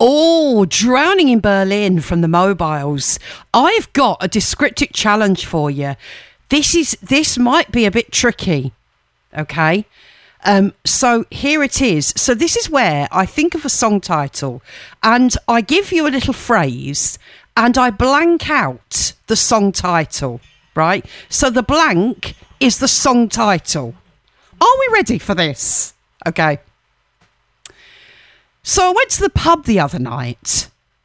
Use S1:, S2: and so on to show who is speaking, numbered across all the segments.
S1: Oh, Drowning in Berlin from the Mobiles. I've got a descriptive challenge for you. This might be a bit tricky, okay? So here it is. So this is where I think of a song title and I give you a little phrase and I blank out the song title, right? So the blank is the song title. Are we ready for this? Okay. So I went to the pub the other night.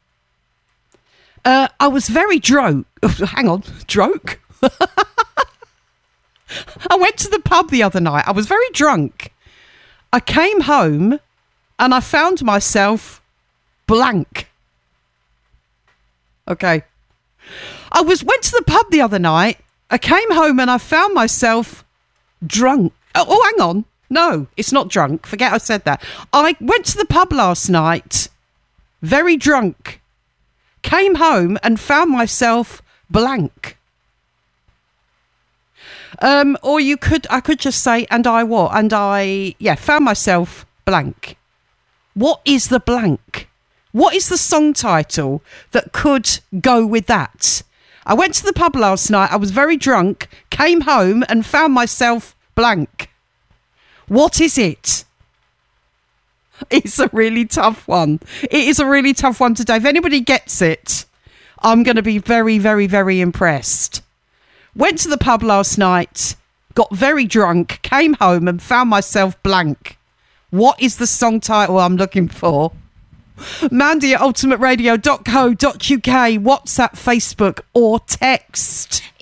S1: I was very drunk. Hang on, drunk? I went to the pub the other night. I was very drunk. I came home and I found myself blank. Okay. Went to the pub the other night. I came home and I found myself drunk. Oh, hang on. No, it's not drunk. Forget I said that. I went to the pub last night, very drunk. Came home and found myself blank. Or I could just say, and I what? And I, found myself blank. What is the blank? What is the song title that could go with that? I went to the pub last night. I was very drunk, came home and found myself blank. What is it? It's a really tough one. It is a really tough one today. If anybody gets it, I'm going to be very, very, very impressed. Went to the pub last night, got very drunk, came home and found myself blank. What is the song title I'm looking for? Mandy at ultimateradio.co.uk, WhatsApp, Facebook or text.